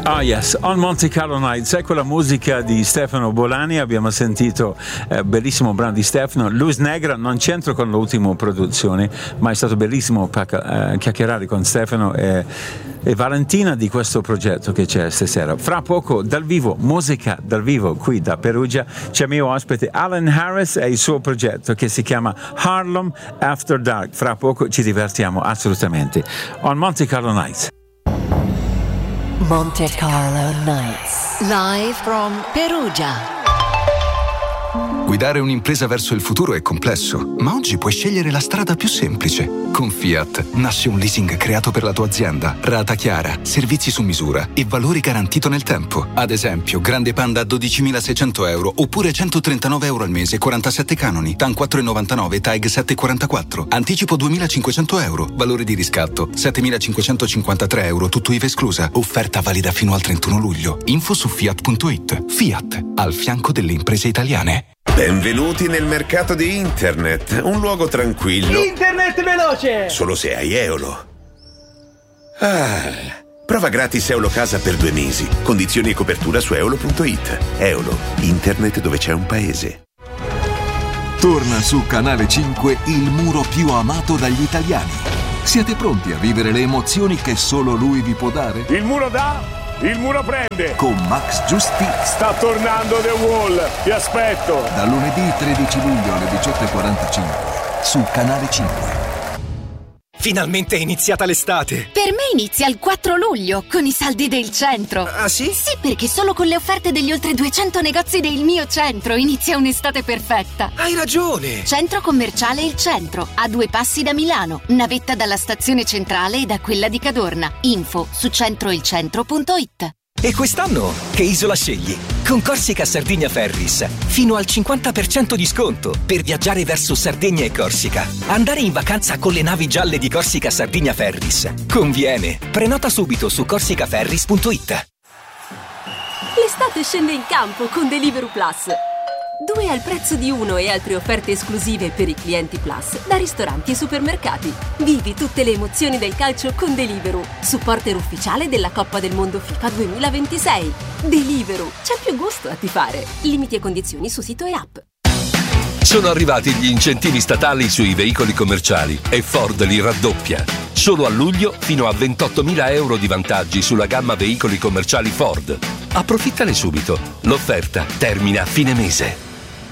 Ah yes, On Monte Carlo Nights, ecco la musica di Stefano Bolani, abbiamo sentito bellissimo brano di Stefano, Luz Negra, non c'entro con l'ultima produzione, ma è stato bellissimo chiacchierare con Stefano e Valentina di questo progetto che c'è stasera. Fra poco dal vivo, musica dal vivo qui da Perugia, c'è mio ospite Alan Harris e il suo progetto che si chiama Harlem After Dark. Fra poco ci divertiamo assolutamente. On Monte Carlo Nights. Monte Carlo Nights, live from Perugia. Guidare un'impresa verso il futuro è complesso, ma oggi puoi scegliere la strada più semplice. Con Fiat nasce un leasing creato per la tua azienda, rata chiara, servizi su misura e valori garantito nel tempo. Ad esempio, Grande Panda a 12.600 euro oppure 139 euro al mese, 47 canoni, TAN 4,99, TAG 7,44, anticipo 2.500 euro, valore di riscatto 7.553 euro, tutto IVA esclusa. Offerta valida fino al 31 luglio. Info su Fiat.it. Fiat, al fianco delle imprese italiane. Benvenuti nel mercato di internet, un luogo tranquillo. Internet veloce! Solo se hai Eolo. Prova gratis Eolo Casa per 2 mesi. Condizioni e copertura su eolo.it. Eolo, internet dove c'è un paese. Torna su Canale 5 il muro più amato dagli italiani. Siete pronti a vivere le emozioni che solo lui vi può dare? Il muro dà, il muro prende. Con Max Giusti. Sta tornando The Wall, ti aspetto. Da lunedì 13 luglio alle 18:45 su Canale 5. Finalmente è iniziata l'estate! Per me inizia il 4 luglio, con i saldi del centro. Ah sì? Sì, perché solo con le offerte degli oltre 200 negozi del mio centro inizia un'estate perfetta. Hai ragione! Centro commerciale Il Centro, a 2 passi da Milano, navetta dalla stazione centrale e da quella di Cadorna. Info su centroilcentro.it. E quest'anno che isola scegli? Con Corsica Sardigna Ferris, fino al 50% di sconto per viaggiare verso Sardegna e Corsica. Andare in vacanza con le navi gialle di Corsica Sardigna Ferris conviene. Prenota subito su corsicaferris.it. L'estate scende in campo con Deliveroo Plus. 2 al prezzo di 1 e altre offerte esclusive per i clienti Plus da ristoranti e supermercati. Vivi tutte le emozioni del calcio con Deliveroo, supporter ufficiale della Coppa del Mondo FIFA 2026. Deliveroo, c'è più gusto a tifare. Limiti e condizioni su sito e app. Sono arrivati gli incentivi statali sui veicoli commerciali e Ford li raddoppia. Solo a luglio fino a 28.000 euro di vantaggi sulla gamma veicoli commerciali Ford. Approfittane subito. L'offerta termina a fine mese.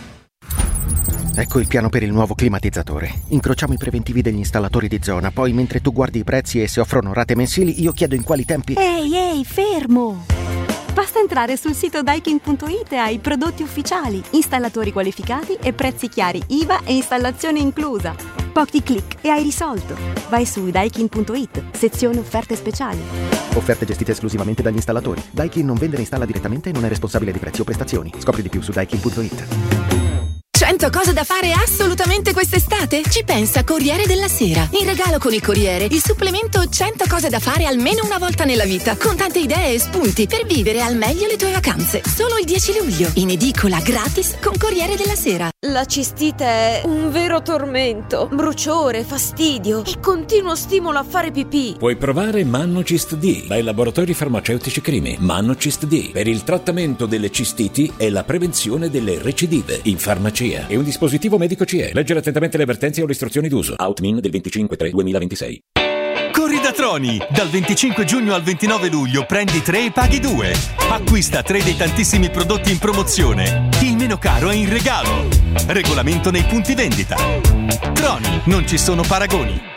Ecco il piano per il nuovo climatizzatore. Incrociamo i preventivi degli installatori di zona, poi mentre tu guardi i prezzi e se offrono rate mensili, io chiedo in quali tempi... Ehi, fermo! Basta entrare sul sito Daikin.it e hai prodotti ufficiali, installatori qualificati e prezzi chiari, IVA e installazione inclusa. Pochi click e hai risolto. Vai su Daikin.it, sezione offerte speciali. Offerte gestite esclusivamente dagli installatori. Daikin non vende e installa direttamente e non è responsabile di prezzi o prestazioni. Scopri di più su Daikin.it. 100 cose da fare assolutamente quest'estate? Ci pensa Corriere della Sera. In regalo con il Corriere, il supplemento 100 cose da fare almeno una volta nella vita, con tante idee e spunti per vivere al meglio le tue vacanze. Solo il 10 luglio, in edicola gratis con Corriere della Sera. La cistite è un vero tormento. Bruciore, fastidio e continuo stimolo a fare pipì. Puoi provare Mannocist D dai laboratori farmaceutici Crimi. Mannocist D per il trattamento delle cistiti e la prevenzione delle recidive in farmacia. È un dispositivo medico CE. Leggere attentamente le avvertenze o le istruzioni d'uso. Outmin del 25/3/2026. Corri da Troni! Dal 25 giugno al 29 luglio prendi 3 e paghi 2. Acquista 3 dei tantissimi prodotti in promozione. Il meno caro è in regalo. Regolamento nei punti vendita. Troni, non ci sono paragoni.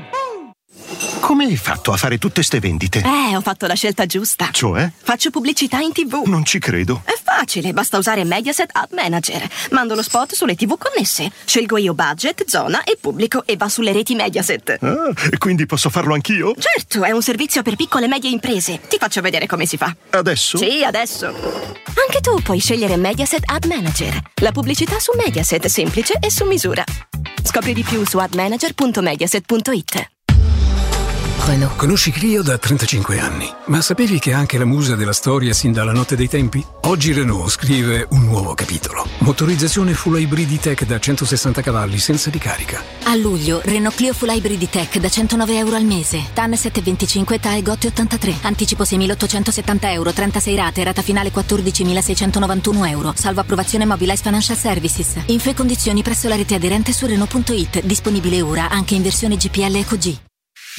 Come hai fatto a fare tutte ste vendite? Ho fatto la scelta giusta. Cioè? Faccio pubblicità in TV. Non ci credo. È facile, basta usare Mediaset Ad Manager. Mando lo spot sulle TV connesse. Scelgo io budget, zona e pubblico e va sulle reti Mediaset. Ah, quindi posso farlo anch'io? Certo, è un servizio per piccole e medie imprese. Ti faccio vedere come si fa. Adesso? Sì, adesso. Anche tu puoi scegliere Mediaset Ad Manager. La pubblicità su Mediaset, semplice e su misura. Scopri di più su admanager.mediaset.it. Renault. Conosci Clio da 35 anni, ma sapevi che è anche la musa della storia sin dalla notte dei tempi? Oggi Renault scrive un nuovo capitolo. Motorizzazione full hybrid tech da 160 cavalli senza ricarica. A luglio, Renault Clio full hybrid tech da 109 euro al mese. TAN 725, TAE GOT 83. Anticipo 6.870 euro, 36 rate, rata finale 14.691 euro. Salvo approvazione Mobilize Financial Services. Info e condizioni presso la rete aderente su Renault.it. Disponibile ora anche in versione GPL Eco G.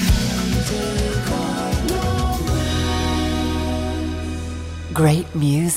Great music.